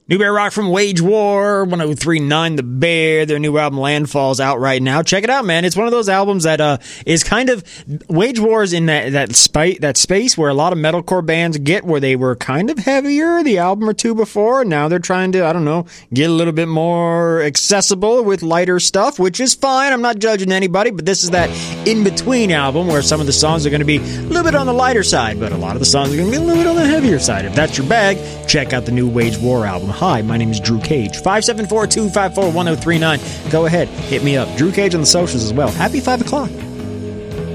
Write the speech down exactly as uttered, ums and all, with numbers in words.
New Bear Rock from Wage War, one oh three point nine The Bear. Their new album Landfall's out right now. Check it out, man. It's one of those albums that uh, is kind of... Wage War is in that that, spi- that space where a lot of metalcore bands get, where they were kind of heavier the album or two before. Now they're trying to, I don't know, get a little bit more accessible with lighter stuff, which is fine. I'm not judging anybody, but this is that in-between album where some of the songs are going to be a little bit on the lighter side, but a lot of the songs are going to be a little bit on the heavier side. If that's your bag, check out the new Wage War album. Hi, my name is Drew Cage. five seven four, two five four, one oh three nine. Go ahead, hit me up. Drew Cage on the socials as well. Happy five o'clock.